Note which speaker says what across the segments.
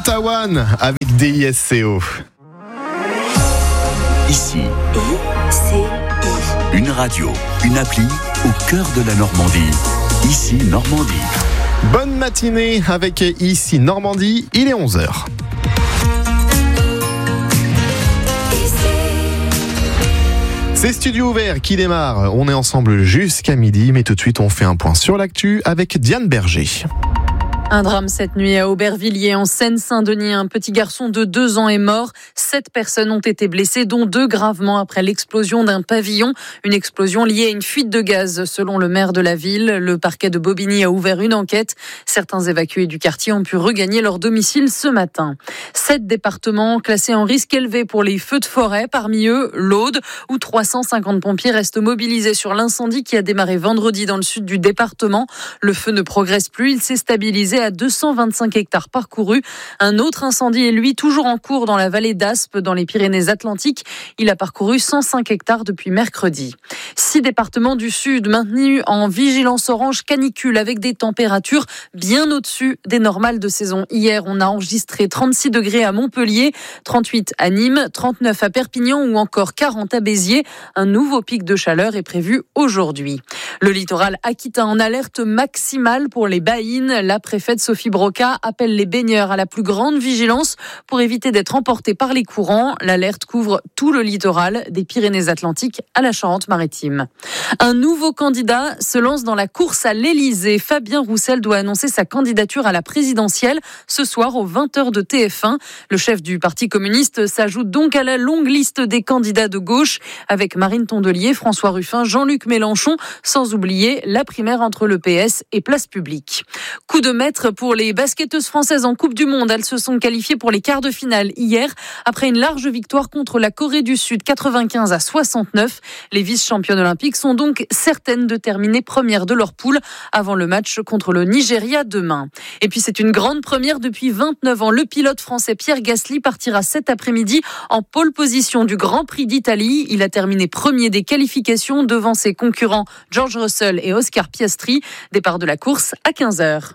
Speaker 1: Yotawan avec DISCO.
Speaker 2: Ici,
Speaker 3: ICI.
Speaker 2: une radio, une appli au cœur de la Normandie. Ici Normandie.
Speaker 1: Bonne matinée avec Ici Normandie, il est 11h. C'est Studio Ouvert qui démarre. On est ensemble jusqu'à midi, mais tout de suite on fait un point sur l'actu avec Diane Berger.
Speaker 4: Un drame cette nuit à Aubervilliers en Seine-Saint-Denis. Un petit garçon de 2 ans est mort. 7 personnes ont été blessées, dont 2 gravement après l'explosion d'un pavillon. Une explosion liée à une fuite de gaz, selon le maire de la ville. Le parquet de Bobigny a ouvert une enquête. Certains évacués du quartier ont pu regagner leur domicile ce matin. 7 départements classés en risque élevé pour les feux de forêt. Parmi eux, l'Aude, où 350 pompiers restent mobilisés sur l'incendie qui a démarré vendredi dans le sud du département. Le feu ne progresse plus. Il s'est stabilisé à 225 hectares parcourus. Un autre incendie est lui toujours en cours dans la vallée d'Aspe, dans les Pyrénées-Atlantiques. Il a parcouru 105 hectares depuis mercredi. 6 départements du sud maintenus en vigilance orange canicule avec des températures bien au-dessus des normales de saison. Hier, on a enregistré 36 degrés à Montpellier, 38 à Nîmes, 39 à Perpignan ou encore 40 à Béziers. Un nouveau pic de chaleur est prévu aujourd'hui. Le littoral aquitain en alerte maximale pour les baïnes. La préfète Sophie Broca appelle les baigneurs à la plus grande vigilance pour éviter d'être emportés par les courants. L'alerte couvre tout le littoral, des Pyrénées-Atlantiques à la Charente-Maritime. Un nouveau candidat se lance dans la course à l'Élysée. Fabien Roussel doit annoncer sa candidature à la présidentielle ce soir aux 20h de TF1. Le chef du Parti communiste s'ajoute donc à la longue liste des candidats de gauche avec Marine Tondelier, François Ruffin, Jean-Luc Mélenchon, sans oublier la primaire entre le PS et Place Publique. Coup de maître pour les basketteuses françaises en Coupe du Monde. Elles se sont qualifiées pour les quarts de finale hier après une large victoire contre la Corée du Sud, 95-69. Les vice-championnes olympiques sont donc certaines de terminer premières de leur poule avant le match contre le Nigeria demain. Et puis c'est une grande première depuis 29 ans. Le pilote français Pierre Gasly partira cet après-midi en pole position du Grand Prix d'Italie. Il a terminé premier des qualifications devant ses concurrents George Russell et Oscar Piastri. Départ de la course à 15h.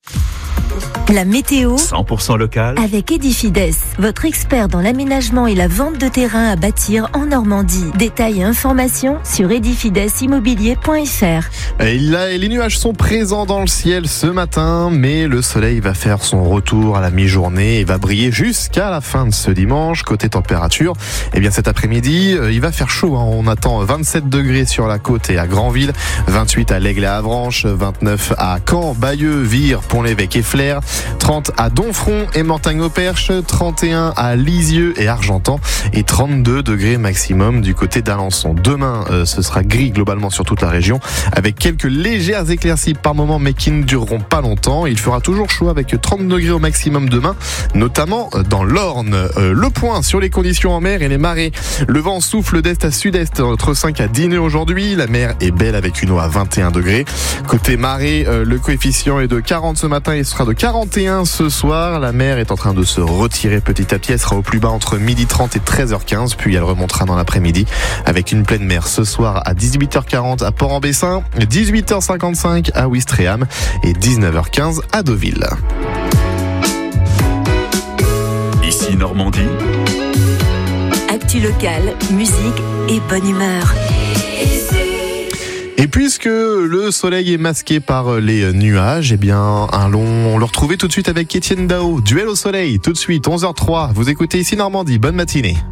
Speaker 3: La météo
Speaker 2: 100% local.
Speaker 3: avec Edifides, votre expert dans l'aménagement et la vente de terrain à bâtir en Normandie. Détails et informations sur edifidesimmobilier.fr.
Speaker 1: Les nuages sont présents dans le ciel ce matin, mais le soleil va faire son retour à la mi-journée et va briller jusqu'à la fin de ce dimanche. Côté température, cet après-midi, il va faire chaud. On attend 27 degrés sur la côte et à Granville, 28 à l'Aigle et à Avranches, 29 à Caen, Bayeux, Vire, Pont-l'Évêque et Flers, 30 à Donfront et Mortagne-au-Perche, 31 à Lisieux et Argentan et 32 degrés maximum du côté d'Alençon. Demain, ce sera gris globalement sur toute la région avec quelques légères éclaircies par moment mais qui ne dureront pas longtemps. Il fera toujours chaud avec 30 degrés au maximum demain, notamment dans l'Orne. Le point sur les conditions en mer et les marées. Le vent souffle d'est à sud-est entre 5 à 10 nœuds aujourd'hui. La mer est belle avec une eau à 21 degrés. Côté marée, le coefficient est de 40 ce matin et sera de 41 ce soir. La mer est en train de se retirer petit à petit. Elle sera au plus bas entre 12h30 et 13h15. Puis elle remontera dans l'après-midi avec une pleine mer ce soir à 18h40 à Port-en-Bessin, 18h55 à Ouistreham et 19h15 à Deauville.
Speaker 2: Ici Normandie.
Speaker 3: Actu locale, musique et bonne humeur.
Speaker 1: Et puisque le soleil est masqué par les nuages, on le retrouvait tout de suite avec Étienne Dao. Duel au soleil, tout de suite, 11h03. Vous écoutez Ici Normandie. Bonne matinée.